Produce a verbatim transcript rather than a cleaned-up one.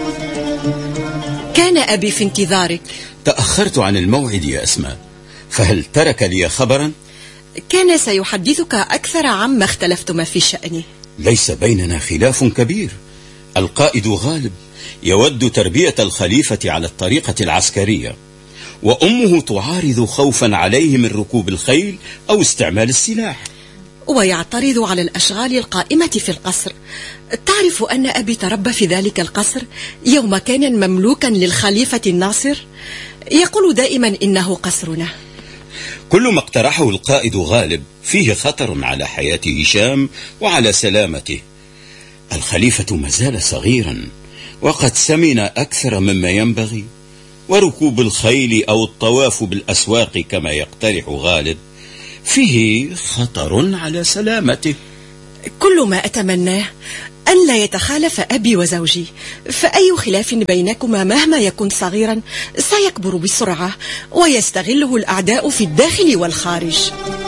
كان أبي في انتظارك. تأخرت عن الموعد يا أسماء، فهل ترك لي خبرا؟ كان سيحدثك أكثر عما اختلفتما في شأنه. ليس بيننا خلاف كبير. القائد غالب يود تربية الخليفة على الطريقة العسكرية، وأمه تعارض خوفا عليه من ركوب الخيل أو استعمال السلاح، ويعترض على الأشغال القائمة في القصر. تعرف أن أبي تربى في ذلك القصر يوم كان مملوكا للخليفة الناصر. يقول دائما إنه قصرنا. كل ما اقترحه القائد غالب فيه خطر على حياة هشام وعلى سلامته. الخليفة ما زال صغيرا وقد سمن أكثر مما ينبغي، وركوب الخيل أو الطواف بالأسواق كما يقترح غالب فيه خطر على سلامته. كل ما أتمناه أن لا يتخالف أبي وزوجي، فأي خلاف بينكما مهما يكن صغيرا سيكبر بسرعة ويستغله الأعداء في الداخل والخارج.